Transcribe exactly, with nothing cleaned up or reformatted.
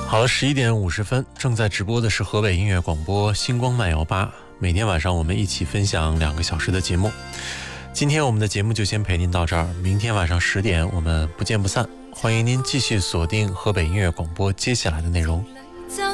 好了，十一点五十分，正在直播的是河北音乐广播星光慢摇吧。每天晚上我们一起分享两个小时的节目。今天我们的节目就先陪您到这儿，明天晚上十点我们不见不散。欢迎您继续锁定河北音乐广播接下来的内容。